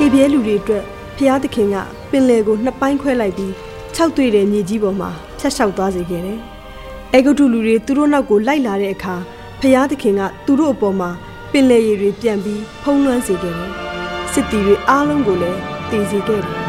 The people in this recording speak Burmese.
ပြဲလူတွေအတွက်ဖျားသခင်ကပင်လယ်ကိုနှစ်ပိုင်းခွဲလိုက်ပြီး6တွေ့တဲ့မြေကြီးပေါ်မှာဖြတ်လျှောက်သွားစေခဲ့တယ်။အေဂုတ္တုလူတွေသူတို့နောက်ကိုလိုက်လာတဲ့အခါဖျားသခင်ကသူတို့အပေါ်မှာပင်လယ်ရေတွေပြန်ပြီးဖုံးလွှမ်းစေခဲ့တယ်။စစ်တီတွေအားလုံးကိုလည်းတည်စေခဲ့တယ်